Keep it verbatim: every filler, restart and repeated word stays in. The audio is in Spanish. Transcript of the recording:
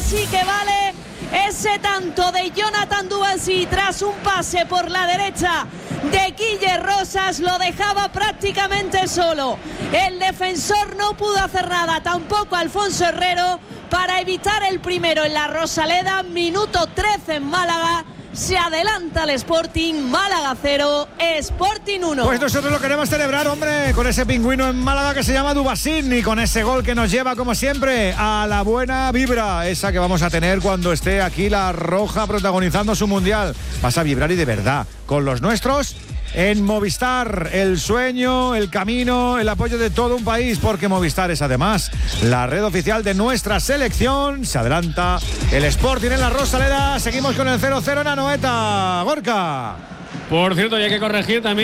sí que vale ese tanto de Jonathan Duvalsi tras un pase por la derecha de Guille Rosas. Lo dejaba prácticamente solo. El defensor no pudo hacer nada, tampoco Alfonso Herrero, para evitar el primero en la Rosaleda. Minuto trece en Málaga. Se adelanta el Sporting. Málaga cero, Sporting uno. Pues nosotros lo queremos celebrar, hombre, con ese pingüino en Málaga que se llama Dubasín y con ese gol que nos lleva, como siempre, a la buena vibra, esa que vamos a tener cuando esté aquí la Roja protagonizando su Mundial. Vas a vibrar y de verdad, con los nuestros en Movistar, el sueño, el camino, el apoyo de todo un país, porque Movistar es además la red oficial de nuestra selección. Se adelanta el Sporting en la Rosaleda. Seguimos con el cero cero en Anoeta. Gorka. Por cierto, y hay que corregir también